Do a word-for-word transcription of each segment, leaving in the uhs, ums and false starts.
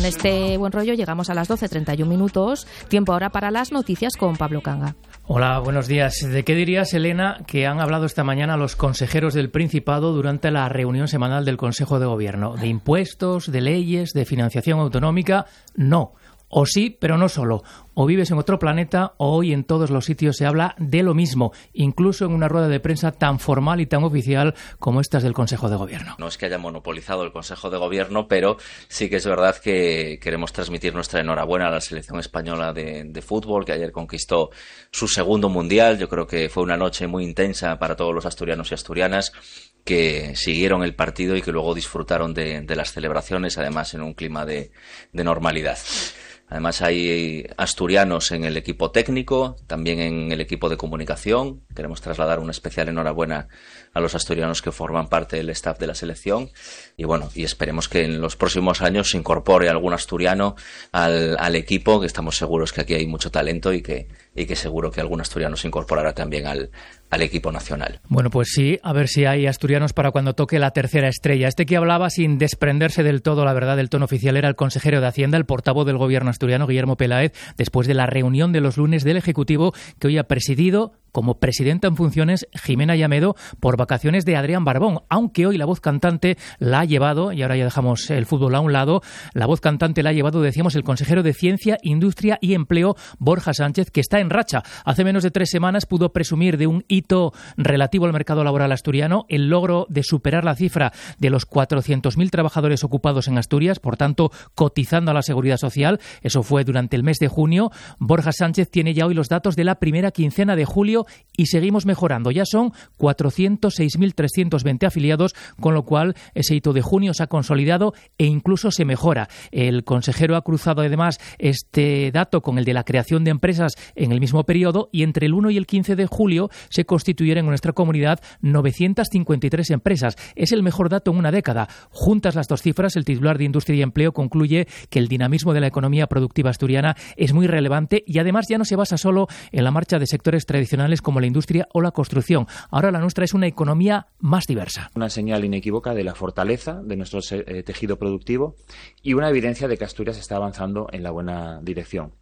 En este buen rollo llegamos a las doce treinta y un minutos. Tiempo ahora para las noticias con Pablo Canga. Hola, buenos días. ¿De qué dirías, Elena, que han hablado esta mañana los consejeros del Principado durante la reunión semanal del Consejo de Gobierno? ¿De impuestos, de leyes, de financiación autonómica? No. O sí, pero no solo. O vives en otro planeta o hoy en todos los sitios se habla de lo mismo, incluso en una rueda de prensa tan formal y tan oficial como estas del Consejo de Gobierno. No es que haya monopolizado el Consejo de Gobierno, pero sí que es verdad que queremos transmitir nuestra enhorabuena a la selección española de, de fútbol, que ayer conquistó su segundo mundial. Yo creo que fue una noche muy intensa para todos los asturianos y asturianas, que siguieron el partido y que luego disfrutaron de, de las celebraciones, además en un clima de, de normalidad. Además hay asturianos en el equipo técnico, también en el equipo de comunicación. Queremos trasladar una especial enhorabuena a los asturianos que forman parte del staff de la selección. Y bueno, y esperemos que en los próximos años se incorpore algún asturiano al, al equipo, que estamos seguros que aquí hay mucho talento y que, y que seguro que algún asturiano se incorporará también al, al equipo nacional. Bueno, pues sí, a ver si hay asturianos para cuando toque la tercera estrella. Este que hablaba sin desprenderse del todo, la verdad, del tono oficial era el consejero de Hacienda, el portavoz del gobierno asturiano, Guillermo Peláez, después de la reunión de los lunes del Ejecutivo que hoy ha presidido como presidenta en funciones Jimena Llamedo por vacaciones de Adrián Barbón, aunque hoy la voz cantante la ha llevado, y ahora ya dejamos el fútbol a un lado, la voz cantante la ha llevado, decíamos, el consejero de Ciencia, Industria y Empleo, Borja Sánchez, que está en racha. Hace menos de tres semanas pudo presumir de un hito relativo al mercado laboral asturiano, el logro de superar la cifra de los cuatrocientos mil trabajadores ocupados en Asturias, por tanto, cotizando a la Seguridad Social. Eso fue durante el mes de junio. Borja Sánchez tiene ya hoy los datos de la primera quincena de julio y seguimos mejorando. Ya son cuatrocientos seis mil trescientos veinte afiliados, con lo cual ese hito de junio se ha consolidado e incluso se mejora. El consejero ha cruzado además este dato con el de la creación de empresas en el mismo periodo y entre el uno y el quince de julio se constituyeron en nuestra comunidad novecientas cincuenta y tres empresas. Es el mejor dato en una década. Juntas las dos cifras, el titular de Industria y Empleo concluye que el dinamismo de la economía productiva asturiana es muy relevante y además ya no se basa solo en la marcha de sectores tradicionales como la industria o la construcción. Ahora la nuestra es una economía más diversa. Una señal inequívoca de la fortaleza de nuestro eh, tejido productivo y una evidencia de que Asturias está avanzando en la buena dirección.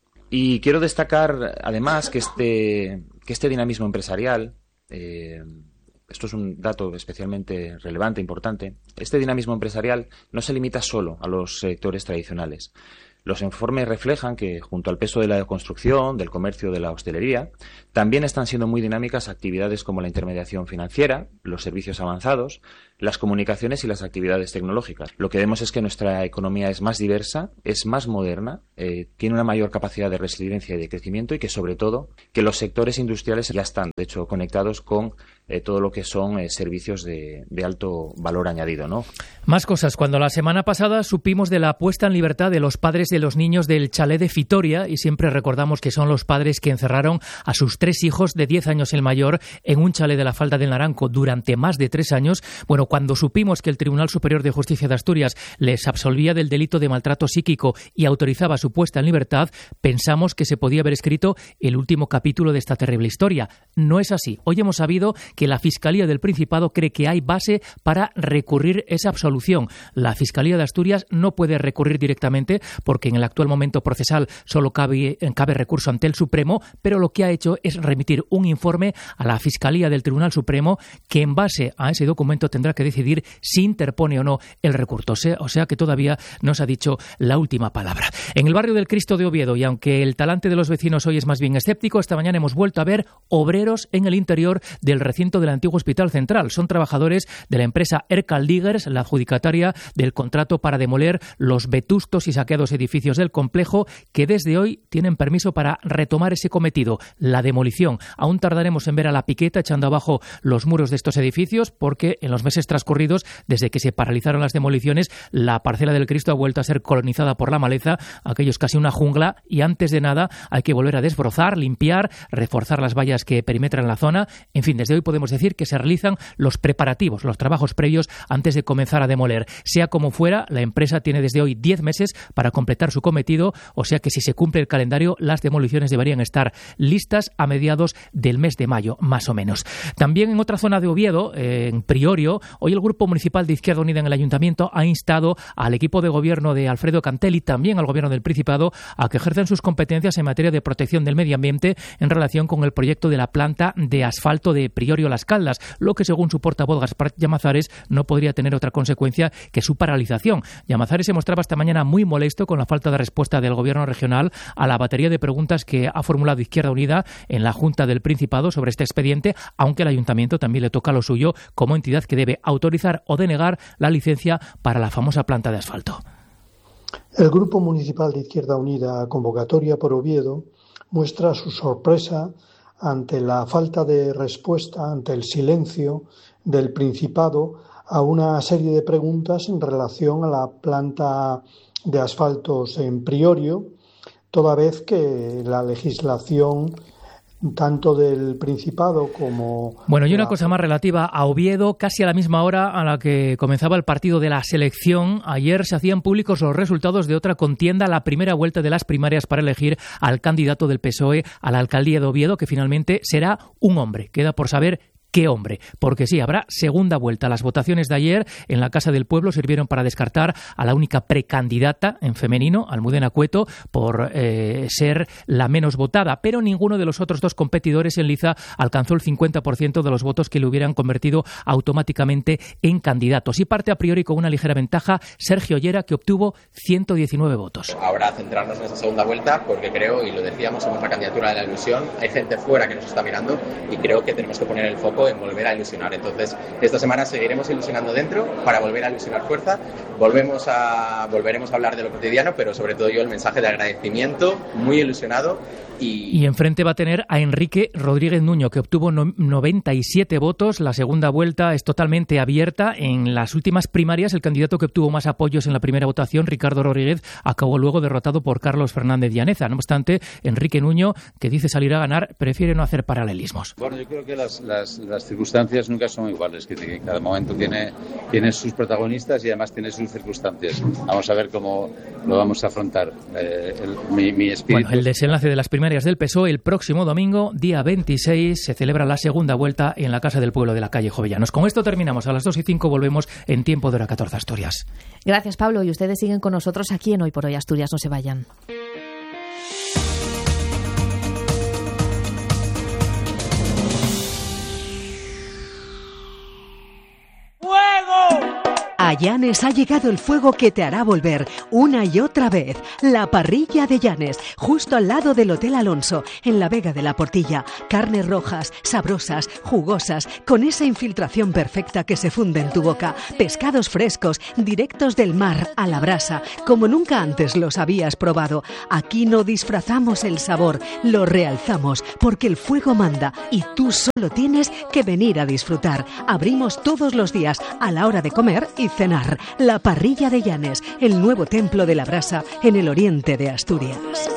Y quiero destacar además que este, que este dinamismo empresarial, eh, esto es un dato especialmente relevante, importante, este dinamismo empresarial no se limita solo a los sectores tradicionales. Los informes reflejan que, junto al peso de la construcción, del comercio, de la hostelería, también están siendo muy dinámicas actividades como la intermediación financiera, los servicios avanzados, las comunicaciones y las actividades tecnológicas. Lo que vemos es que nuestra economía es más diversa, es más moderna, eh, tiene una mayor capacidad de resiliencia y de crecimiento y que, sobre todo, que los sectores industriales ya están, de hecho, conectados con eh, todo lo que son eh, servicios de, de alto valor añadido, ¿no? Más cosas. Cuando la semana pasada supimos de la puesta en libertad de los padres de los niños del chalet de Fitoria, y siempre recordamos que son los padres que encerraron a sus tres hijos de diez años el mayor en un chalet de la Falda del Naranco durante más de tres años, bueno, cuando supimos que el Tribunal Superior de Justicia de Asturias les absolvía del delito de maltrato psíquico y autorizaba su puesta en libertad, pensamos que se podía haber escrito el último capítulo de esta terrible historia. No es así. Hoy hemos sabido que la Fiscalía del Principado cree que hay base para recurrir esa absolución. La Fiscalía de Asturias no puede recurrir directamente porque en el actual momento procesal solo cabe, cabe recurso ante el Supremo, pero lo que ha hecho es remitir un informe a la Fiscalía del Tribunal Supremo que en base a ese documento tendrá que decidir si interpone o no el recurso. O sea, o sea que todavía no se ha dicho la última palabra. En el barrio del Cristo de Oviedo, y aunque el talante de los vecinos hoy es más bien escéptico, esta mañana hemos vuelto a ver obreros en el interior del recinto del antiguo Hospital Central. Son trabajadores de la empresa Ercal Diggers, la adjudicataria del contrato para demoler los vetustos y saqueados edificios del complejo, que desde hoy tienen permiso para retomar ese cometido, la demolición. Aún tardaremos en ver a la piqueta echando abajo los muros de estos edificios porque en los meses transcurridos, desde que se paralizaron las demoliciones, la parcela del Cristo ha vuelto a ser colonizada por la maleza, aquello es casi una jungla, y antes de nada hay que volver a desbrozar, limpiar, reforzar las vallas que perimetran la zona. En fin, desde hoy podemos podemos decir que se realizan los preparativos, los trabajos previos antes de comenzar a demoler. Sea como fuera, la empresa tiene desde hoy diez meses para completar su cometido, o sea que si se cumple el calendario, las demoliciones deberían estar listas a mediados del mes de mayo, más o menos. También en otra zona de Oviedo, eh, en Priorio, hoy el Grupo Municipal de Izquierda Unida en el Ayuntamiento ha instado al equipo de gobierno de Alfredo Cantel y también al gobierno del Principado a que ejerzan sus competencias en materia de protección del medio ambiente en relación con el proyecto de la planta de asfalto de Priorio Las Caldas, lo que según su portavoz Gaspar Llamazares no podría tener otra consecuencia que su paralización. Llamazares se mostraba esta mañana muy molesto con la falta de respuesta del gobierno regional a la batería de preguntas que ha formulado Izquierda Unida en la Junta del Principado sobre este expediente, aunque al Ayuntamiento también le toca lo suyo como entidad que debe autorizar o denegar la licencia para la famosa planta de asfalto. El Grupo Municipal de Izquierda Unida Convocatoria por Oviedo muestra su sorpresa ante la falta de respuesta, ante el silencio del Principado a una serie de preguntas en relación a la planta de asfaltos en Priorio, toda vez que la legislación tanto del Principado como... Bueno, y una cosa más relativa a Oviedo, casi a la misma hora a la que comenzaba el partido de la selección, ayer se hacían públicos los resultados de otra contienda, la primera vuelta de las primarias para elegir al candidato del P S O E a la alcaldía de Oviedo, que finalmente será un hombre. Queda por saber qué hombre, porque sí, habrá segunda vuelta. Las votaciones de ayer en la Casa del Pueblo sirvieron para descartar a la única precandidata en femenino, Almudena Cueto, por eh, ser la menos votada, pero ninguno de los otros dos competidores en liza alcanzó el cincuenta por ciento de los votos que le hubieran convertido automáticamente en candidatos. Y parte a priori con una ligera ventaja Sergio Llera, que obtuvo ciento diecinueve votos. Ahora centrarnos en esa segunda vuelta, porque creo, y lo decíamos, somos la candidatura de la ilusión, hay gente fuera que nos está mirando y creo que tenemos que poner el foco en volver a ilusionar. Entonces, esta semana seguiremos ilusionando dentro para volver a ilusionar fuerza. Volvemos a, volveremos a hablar de lo cotidiano, pero sobre todo yo el mensaje de agradecimiento, muy ilusionado. Y, y enfrente va a tener a Enrique Rodríguez Nuño, que obtuvo no, noventa y siete votos. La segunda vuelta es totalmente abierta. En las últimas primarias, el candidato que obtuvo más apoyos en la primera votación, Ricardo Rodríguez, acabó luego derrotado por Carlos Fernández Llaneza. No obstante, Enrique Nuño, que dice salir a ganar, prefiere no hacer paralelismos. Bueno, yo creo que las, las, las circunstancias nunca son iguales, que, que cada momento tiene, tiene sus protagonistas y además tiene sus circunstancias. Vamos a ver cómo lo vamos a afrontar. Eh, el, mi, mi espíritu... Bueno, el desenlace de las primarias del P S O E el próximo domingo, día veintiséis, se celebra la segunda vuelta en la Casa del Pueblo de la calle Jovellanos. Con esto terminamos. A las dos y cinco volvemos en Tiempo de Hora catorce Asturias. Gracias, Pablo. Y ustedes siguen con nosotros aquí en Hoy por Hoy Asturias. No se vayan. A Llanes ha llegado el fuego que te hará volver una y otra vez. La parrilla de Llanes, justo al lado del Hotel Alonso, en la Vega de la Portilla. Carnes rojas, sabrosas, jugosas, con esa infiltración perfecta que se funde en tu boca. Pescados frescos, directos del mar, a la brasa, como nunca antes los habías probado. Aquí no disfrazamos el sabor, lo realzamos, porque el fuego manda y tú solo tienes que venir a disfrutar. Abrimos todos los días a la hora de comer y cenar. La parrilla de Llanes, el nuevo templo de la brasa en el oriente de Asturias.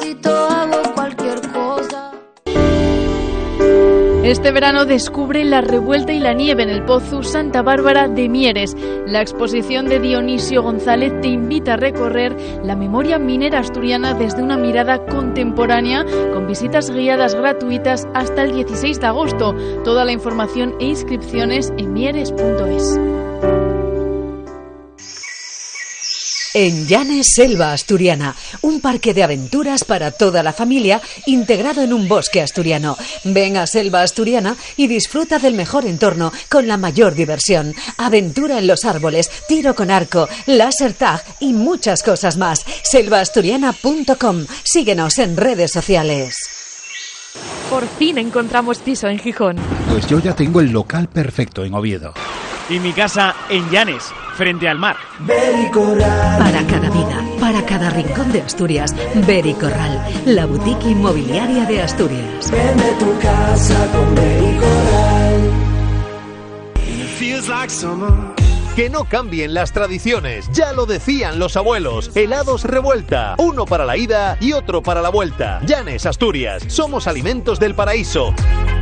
Este verano descubre la revuelta y la nieve en el Pozo Santa Bárbara de Mieres. La exposición de Dionisio González te invita a recorrer la memoria minera asturiana desde una mirada contemporánea, con visitas guiadas gratuitas hasta el dieciséis de agosto. Toda la información e inscripciones en mieres punto es. En Llanes, Selva Asturiana, un parque de aventuras para toda la familia integrado en un bosque asturiano. Ven a Selva Asturiana y disfruta del mejor entorno con la mayor diversión. Aventura en los árboles, tiro con arco, láser tag y muchas cosas más. selva asturiana punto com. Síguenos en redes sociales. Por fin encontramos piso en Gijón. Pues yo ya tengo el local perfecto en Oviedo. Y mi casa en Llanes, frente al mar. Para cada vida, para cada rincón de Asturias, Bericorral, la boutique inmobiliaria de Asturias. Vende tu casa con Bericorral. Que no cambien las tradiciones, ya lo decían los abuelos. Helados Revuelta, uno para la ida y otro para la vuelta. Llanes, Asturias, somos alimentos del paraíso.